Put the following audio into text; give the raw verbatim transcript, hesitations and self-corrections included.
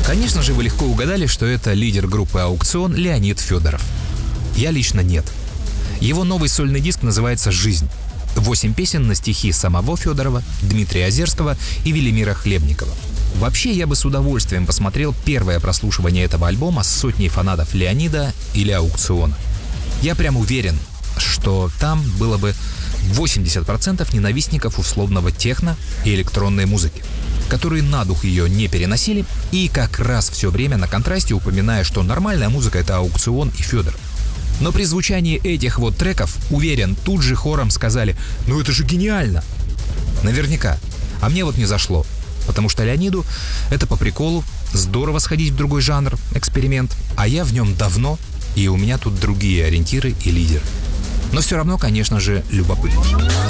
Конечно же, вы легко угадали, что это лидер группы «Аукцион» Леонид Федоров. Я лично нет. Его новый сольный диск называется «Жизнь». Восемь песен на стихи самого Федорова, Дмитрия Озерского и Велимира Хлебникова. Вообще, я бы с удовольствием посмотрел первое прослушивание этого альбома с сотней фанатов Леонида или «Аукциона». Я прям уверен, что там было бы восемьдесят процентов ненавистников условного техно и электронной музыки, которые на дух ее не переносили и как раз все время на контрасте упоминая, что нормальная музыка — это «Аукцион» и Федор. Но при звучании этих вот треков, уверен, тут же хором сказали: «Ну это же гениально!» Наверняка. А мне вот не зашло. Потому что Леониду это по приколу, здорово сходить в другой жанр, эксперимент, а я в нем давно, и у меня тут другие ориентиры и лидеры. Но все равно, конечно же, любопытно.